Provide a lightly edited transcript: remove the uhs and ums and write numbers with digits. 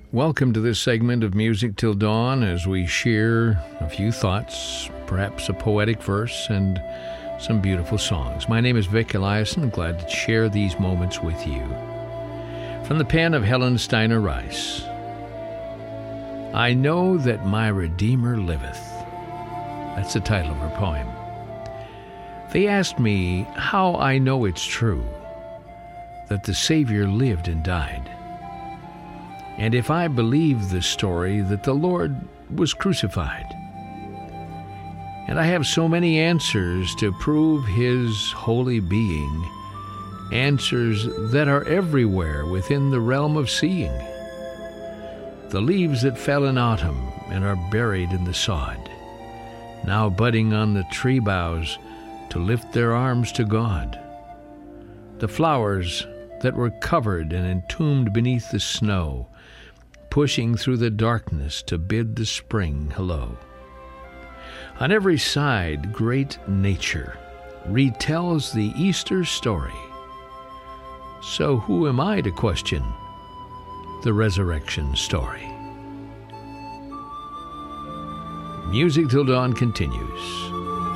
Welcome to this segment of Music Till Dawn as we share a few thoughts, perhaps a poetic verse, and some beautiful songs. My name is Vic Eliason. Glad to share these moments with you. From the pen of Helen Steiner Rice. I know that my Redeemer liveth. That's the title of her poem. They asked me how I know it's true that the Savior lived and died, and if I believe the story that the Lord was crucified. And I have so many answers to prove his holy being, answers that are everywhere within the realm of seeing. The leaves that fell in autumn and are buried in the sod, now budding on the tree boughs to lift their arms to God. The flowers that were covered and entombed beneath the snow, pushing through the darkness to bid the spring hello. On every side, great nature retells the Easter story. So who am I to question the resurrection story? Music Till Dawn continues.